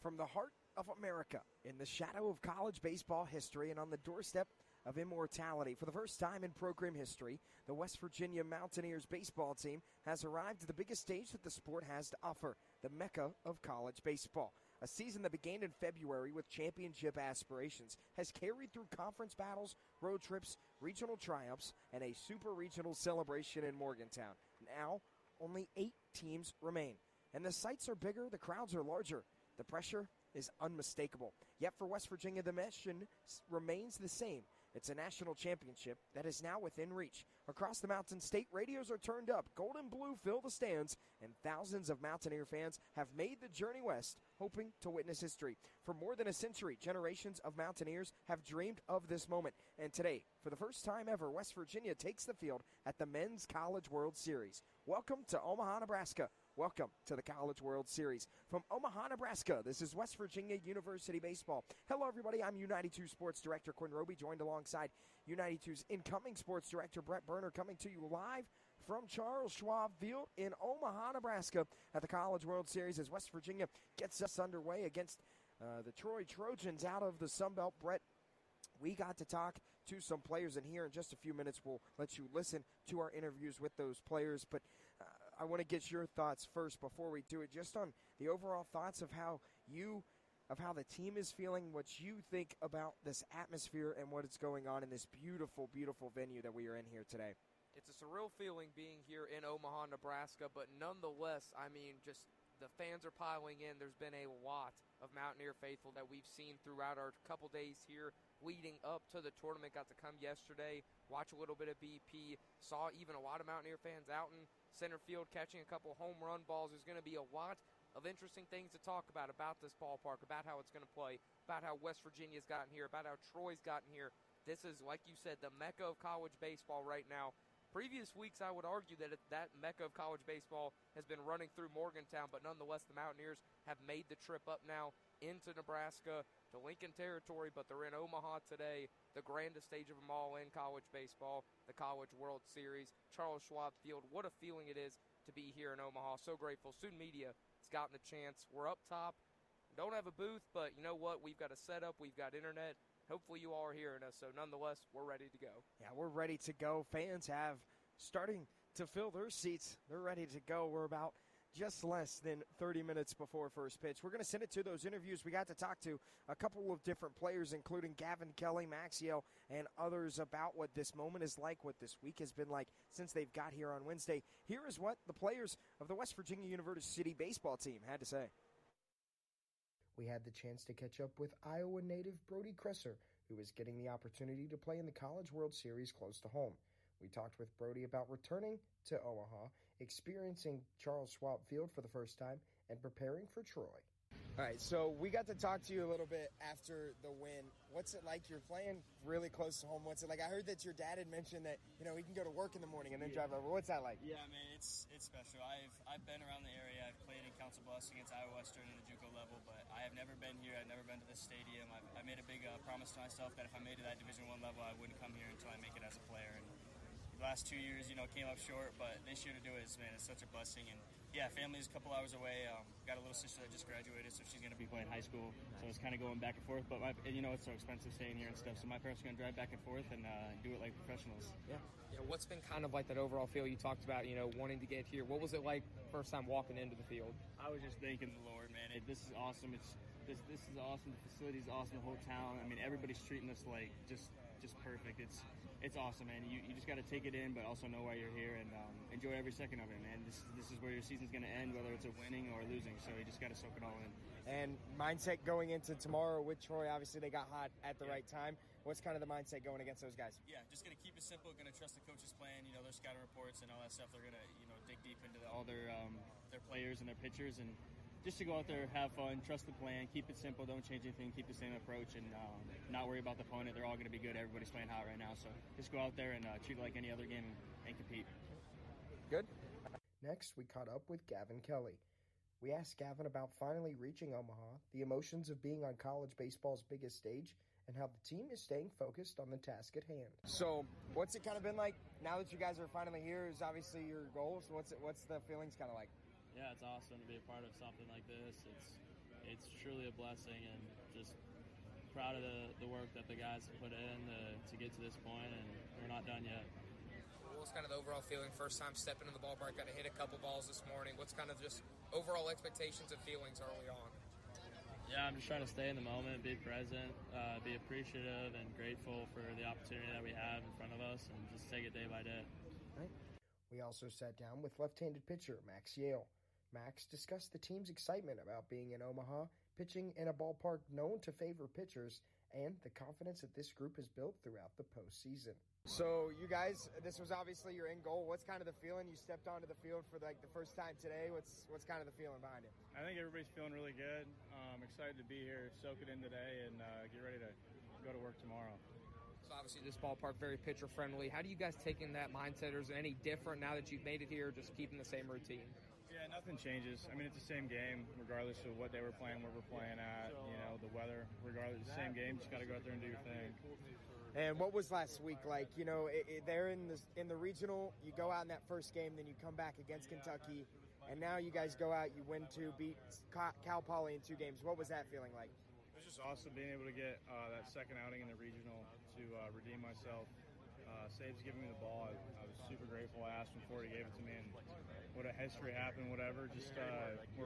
From the heart of America, in the shadow of college baseball history and on the doorstep of immortality, for the first time in program history, the West Virginia Mountaineers baseball team has arrived at the biggest stage that the sport has to offer, the Mecca of college baseball. A season that began in February with championship aspirations has carried through conference battles, road trips, regional triumphs, and a super regional celebration in Morgantown. Now, only 8 teams remain. And the sights are bigger, the crowds are larger. The pressure is unmistakable. Yet for West Virginia, the mission remains the same. It's a national championship that is now within reach. Across the Mountain State, radios are turned up, gold and blue fill the stands, and thousands of Mountaineer fans have made the journey west, hoping to witness history. For more than a century, generations of Mountaineers have dreamed of this moment. And today, for the first time ever, West Virginia takes the field at the Men's College World Series. Welcome to Omaha, Nebraska. Welcome to the College World Series. From Omaha, Nebraska, this is West Virginia University Baseball. Hello, everybody. I'm U92 Sports Director Quinn Roby, joined alongside U92's incoming Sports Director Brett Berner, coming to you live from Charles Schwab Field in Omaha, Nebraska at the College World Series as West Virginia gets us underway against the Troy Trojans out of the Sun Belt. Brett, we got to talk to some players, and here in just a few minutes we'll let you listen to our interviews with those players. But I want to get your thoughts first before we do it, just on the overall thoughts of how the team is feeling, what you think about this atmosphere and what is going on in this beautiful, beautiful venue that we are in here today. It's a surreal feeling being here in Omaha, Nebraska, but nonetheless, I mean, just the fans are piling in. There's been a lot of Mountaineer faithful that we've seen throughout our couple days here leading up to the tournament. Got to come yesterday, watch a little bit of BP, saw even a lot of Mountaineer fans out in center field catching a couple home run balls. There's going to be a lot of interesting things to talk about this ballpark, about how it's going to play, about how West Virginia's gotten here, about how Troy's gotten here. This is, like you said, the Mecca of college baseball right now. Previous weeks, I would argue that that Mecca of college baseball has been running through Morgantown, but nonetheless, the Mountaineers have made the trip up now into Nebraska, to Lincoln Territory, but they're in Omaha today, the grandest stage of them all in college baseball, the College World Series, Charles Schwab Field. What a feeling it is to be here in Omaha. So grateful. Student media has gotten a chance. We're up top. Don't have a booth, but you know what? We've got a setup. We've got internet. Hopefully you all are hearing us, so nonetheless, we're ready to go. Yeah, we're ready to go. Fans have starting to fill their seats. They're ready to go. We're about just less than 30 minutes before first pitch. We're going to send it to those interviews. We got to talk to a couple of different players, including Gavin Kelly, Maxiel, and others about what this moment is like, what this week has been like since they've got here on Wednesday. Here is what the players of the West Virginia University baseball team had to say. We had the chance to catch up with Iowa native Brody Kresser, who is getting the opportunity to play in the College World Series close to home. We talked with Brody about returning to Omaha, experiencing Charles Schwab Field for the first time, and preparing for Troy. All right, so we got to talk to you a little bit after the win. What's it like? You're playing really close to home. What's it like? I heard that your dad had mentioned that, he can go to work in the morning and then drive over. What's that like? Yeah, man, it's special. I've been around the area. I've played in Council Bluffs against Iowa Western in the JUCO level, but I have never been here. I've never been to this stadium. I made a big promise to myself that if I made it to that Division I level, I wouldn't come here until I make it as a player. And the last 2 years, came up short, but this year to do it is, man, it's such a blessing. And yeah, family's a couple hours away. Got a little sister that just graduated, so she's going to be playing high school. So it's kind of going back and forth. But it's so expensive staying here and stuff. So my parents are going to drive back and forth and do it like professionals. Yeah. What's been kind of like that overall feel you talked about? Wanting to get here. What was it like first time walking into the field? I was just thanking the Lord, man. This is awesome. This is awesome. The facility is awesome. The whole town. I mean, everybody's treating us like just perfect. It's awesome, man. You just got to take it in, but also know why you're here and enjoy every second of it, man. This is where your season's going to end, whether it's a winning or losing. So you just got to soak it all in. And mindset going into tomorrow with Troy, obviously they got hot at the right time. What's kind of the mindset going against those guys? Yeah, just going to keep it simple. Going to trust the coach's plan. Their scouting reports and all that stuff. They're going to dig deep into all their players and their pitchers and just to go out there, have fun, trust the plan, keep it simple, don't change anything, keep the same approach, and not worry about the opponent. They're all going to be good. Everybody's playing hot right now, so just go out there and treat it like any other game and compete. Good. Next, we caught up with Gavin Kelly. We asked Gavin about finally reaching Omaha, the emotions of being on college baseball's biggest stage, and how the team is staying focused on the task at hand. So, what's it kind of been like now that you guys are finally here? Is obviously your goal. So, what's the feelings kind of like? Yeah, it's awesome to be a part of something like this. it's truly a blessing, and just proud of the work that the guys have put in to get to this point, and we're not done yet. What was kind of the overall feeling first time stepping in the ballpark? Got to hit a couple balls this morning. What's kind of just overall expectations and feelings early on? Yeah, I'm just trying to stay in the moment, be present, be appreciative and grateful for the opportunity that we have in front of us, and just take it day by day. Right. We also sat down with left-handed pitcher Max Yale. Max discussed the team's excitement about being in Omaha, pitching in a ballpark known to favor pitchers, and the confidence that this group has built throughout the postseason. So you guys, this was obviously your end goal. What's kind of the feeling? You stepped onto the field for the first time today. What's kind of the feeling behind it? I think everybody's feeling really good. Excited to be here, soak it in today, and get ready to go to work tomorrow. So obviously this ballpark very pitcher friendly. How do you guys take in that mindset, or is it any different now that you've made it here, just keeping the same routine? Yeah, nothing changes. I mean, it's the same game, regardless of what they were playing, where we're playing at, the weather. Regardless, the same game. Just got to go out there and do your thing. And what was last week like? They're in the regional. You go out in that first game, then you come back against Kentucky, and now you guys go out, you win 2, beat Cal Poly in 2 games. What was that feeling like? It was just awesome being able to get that second outing in the regional to redeem myself. Saves giving me the ball. I was super grateful. I asked him for it. He gave it to me, and what a history happened, whatever. Just